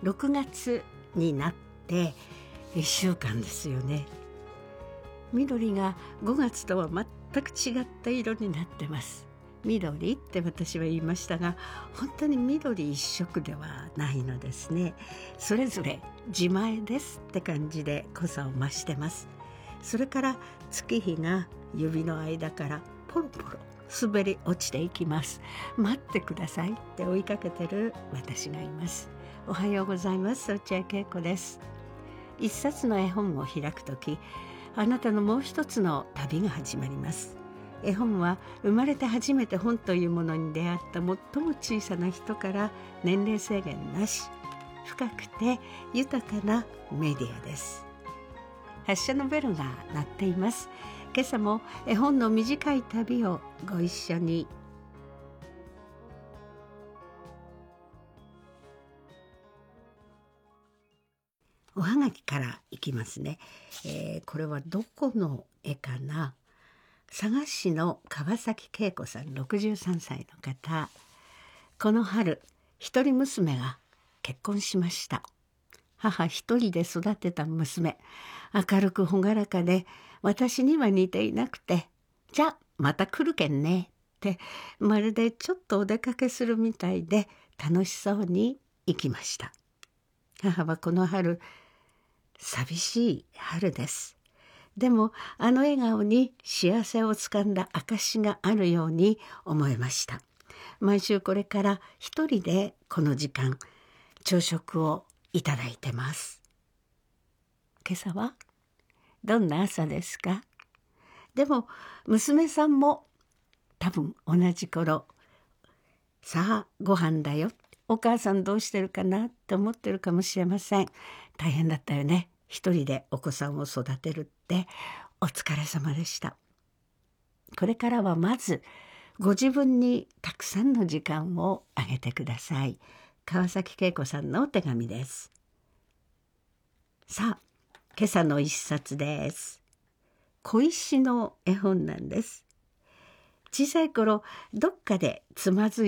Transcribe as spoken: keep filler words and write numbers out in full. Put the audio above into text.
ろくがつになっていっしゅうかんですよね。緑がごがつとは全く違った色になってます。緑って私は言いましたが、本当に緑一色ではないのですね。それぞれ自前ですって感じで濃さを増してます。それから月日が指の間からポロポロ滑り落ちていきます。待ってくださいって追いかけてる私がいます。おはようございます。落合恵子です。一冊の絵本を開くとき、あなたのもう一つの旅が始まります。絵本は生まれて初めて本というものに出会った最も小さな人から年齢制限なし、深くて豊かなメディアです。発車のベルが鳴っています。今朝も絵本の短い旅をご一緒に。おはがきからいきますね。えー、これはどこの絵かな。佐賀市の川崎恵子さん、ろくじゅうさんさいの方。この春、一人娘が結婚しました。母一人で育てた娘、明るく朗らかで、私には似ていなくて、じゃあまた来るけんねってまるでちょっとお出かけするみたいで楽しそうに行きました。母はこの春、寂しい春です。でもあの笑顔に幸せをつかんだ証があるように思えました。毎週これから一人でこの時間朝食をいただいてます。今朝はどんな朝ですか？でも娘さんも多分同じ頃、さあご飯だよ、お母さんどうしてるかなって思ってるかもしれません。大変だったよね。一人でお子さんを育てるってお疲れ様でした。これからはまずご自分にたくさんの時間をあげてください。川崎恵子さんのお手紙です。さあ、今朝の一冊です。小石の絵本なんです。小さい頃、どっかでつまずい